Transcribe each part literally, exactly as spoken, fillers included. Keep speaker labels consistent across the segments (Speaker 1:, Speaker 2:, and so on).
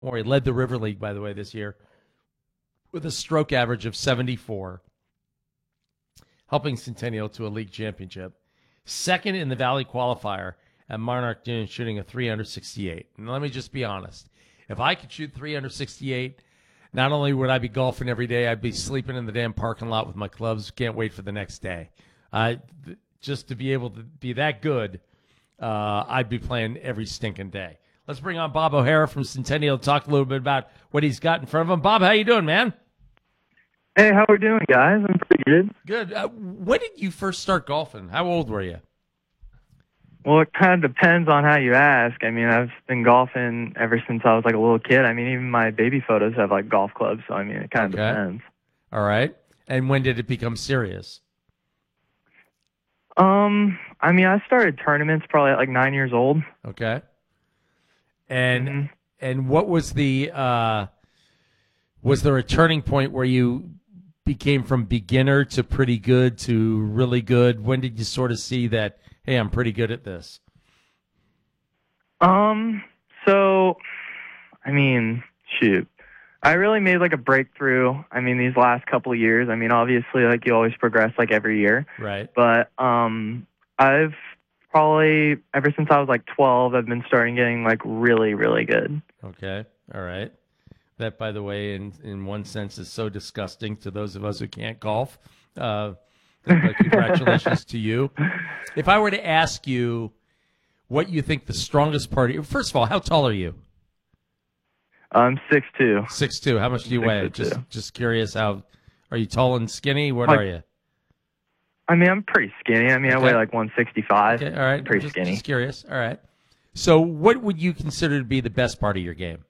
Speaker 1: or he led the River League, by the way, this year, with a stroke average of seventy-four, helping Centennial to a league championship. Second in the Valley qualifier at Monarch Dunes, shooting a three sixty-eight. And let me just be honest. If I could shoot three sixty-eight, not only would I be golfing every day, I'd be sleeping in the damn parking lot with my clubs. Can't wait for the next day. Uh, th- just to be able to be that good, uh, I'd be playing every stinking day. Let's bring on Bob O'Hara from Centennial to talk a little bit about what he's got in front of him. Bob, how you doing, man?
Speaker 2: Hey, how we doing, guys? I'm pretty good.
Speaker 1: Good. Uh, when did you first start golfing? How old were you?
Speaker 2: Well, it kind of depends on how you ask. I mean, I've been golfing ever since I was like a little kid. I mean, even my baby photos have like golf clubs, so I mean, it kind of
Speaker 1: Okay.
Speaker 2: depends.
Speaker 1: All right. And when did it become serious?
Speaker 2: Um, I mean, I started tournaments probably at like nine years old.
Speaker 1: Okay. And
Speaker 2: Mm-hmm.
Speaker 1: and what was the uh, was there a turning point where you became from beginner to pretty good to really good? When did you sort of see that, hey, I'm pretty good at this?
Speaker 2: Um, so, I mean, shoot. I really made like a breakthrough. I mean, these last couple of years. I mean, obviously, like you always progress like every year.
Speaker 1: Right.
Speaker 2: But um, I've probably ever since I was like twelve, I've been starting getting like really, really good.
Speaker 1: Okay. All right. That, by the way, in in one sense, is so disgusting to those of us who can't golf. Uh, but congratulations to you. If I were to ask you what you think the strongest part of, first of all, how tall are you?
Speaker 2: I'm six two.
Speaker 1: Six two. How much do you
Speaker 2: Six
Speaker 1: weigh?
Speaker 2: foot
Speaker 1: Just
Speaker 2: two.
Speaker 1: just curious. How are you? Tall and skinny? What
Speaker 2: Like-
Speaker 1: are you?
Speaker 2: I mean, I'm pretty skinny. I mean,
Speaker 1: Okay.
Speaker 2: I weigh like one sixty-five.
Speaker 1: Okay. All right.
Speaker 2: I'm pretty
Speaker 1: just,
Speaker 2: skinny.
Speaker 1: Just curious. All right. So, what would you consider to be the best part of your game?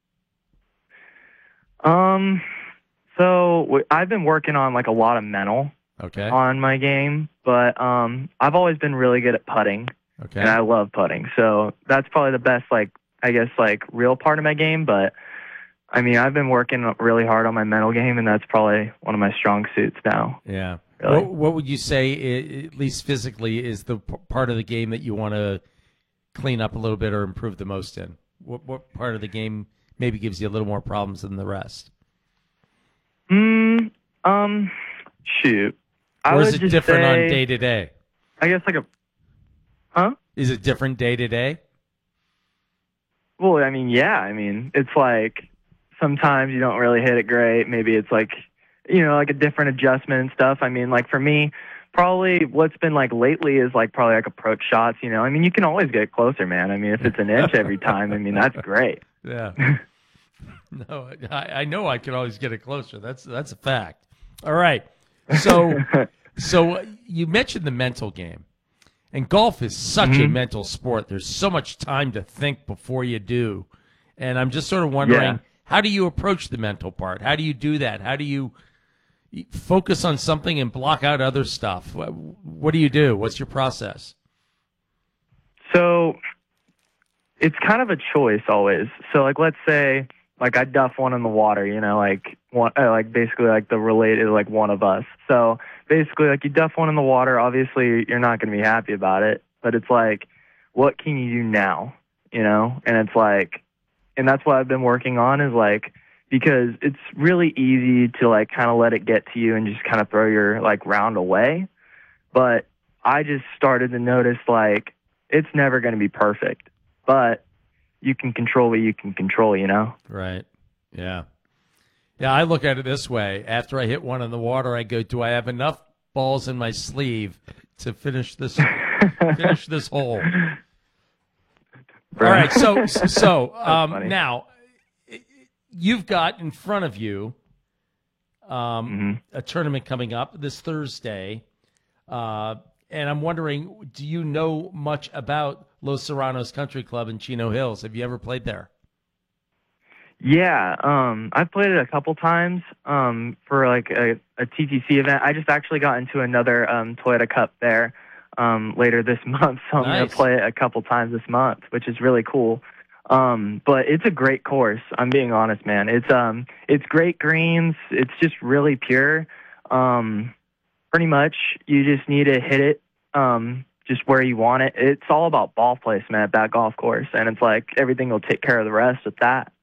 Speaker 2: Um, so w- I've been working on like a lot of mental
Speaker 1: Okay.
Speaker 2: on my game, but um, I've always been really good at putting,
Speaker 1: Okay.
Speaker 2: and I love putting. So that's probably the best, like I guess, like real part of my game. But I mean, I've been working really hard on my mental game, and that's probably one of my strong suits now.
Speaker 1: Yeah.
Speaker 2: Really.
Speaker 1: What, what would you say, i- at least physically, is the p- part of the game that you want to clean up a little bit or improve the most in? What what part of the game maybe gives you a little more problems than the rest?
Speaker 2: Mm, um, shoot. I
Speaker 1: Or is
Speaker 2: would
Speaker 1: it
Speaker 2: just
Speaker 1: different
Speaker 2: say,
Speaker 1: on day to day?
Speaker 2: I guess like a, huh?
Speaker 1: Is it different day to day?
Speaker 2: Well, I mean, yeah. I mean, it's like sometimes you don't really hit it great. Maybe it's like, you know, like a different adjustment and stuff. I mean, like for me, probably what's been like lately is like probably like approach shots, you know. I mean, you can always get closer, man. I mean, if it's an inch every time, I mean, that's great.
Speaker 1: Yeah. No, I, I know I can always get it closer. That's that's a fact. All right. So so you mentioned the mental game. And golf is such a
Speaker 2: Mhm.
Speaker 1: mental sport. There's so much time to think before you do. And I'm just sort of wondering,
Speaker 2: Yeah.
Speaker 1: how do you approach the mental part? How do you do that? How do you focus on something and block out other stuff? What, what do you do? What's your process?
Speaker 2: So it's kind of a choice always. So like, let's say like I duff one in the water, you know, like one, uh, like basically like the related, like one of us. So basically like you duff one in the water, obviously you're not going to be happy about it, but it's like, what can you do now? You know? And it's like, and that's what I've been working on is like, because it's really easy to like kind of let it get to you and just kind of throw your like round away. But I just started to notice like, it's never going to be perfect, but you can control what you can control, you know?
Speaker 1: Right. Yeah. Yeah, I look at it this way. After I hit one in the water, I go, do I have enough balls in my sleeve to finish this finish this hole? All right, so so um,
Speaker 2: funny.
Speaker 1: now you've got in front of you um,
Speaker 2: Mhm.
Speaker 1: a tournament coming up this Thursday, uh, and I'm wondering, do you know much about Los Serranos Country Club in Chino Hills? Have you ever played there?
Speaker 2: Yeah, um, I've played it a couple times um, for like a, a T T C event. I just actually got into another um, Toyota Cup there um, later this month, so I'm going
Speaker 1: Nice.
Speaker 2: to play it a couple times this month, which is really cool. Um, but it's a great course. I'm being honest, man. It's um, it's great greens. It's just really pure. Um, pretty much, you just need to hit it um, just where you want it. It's all about ball placement at that golf course, and it's like everything will take care of the rest with that.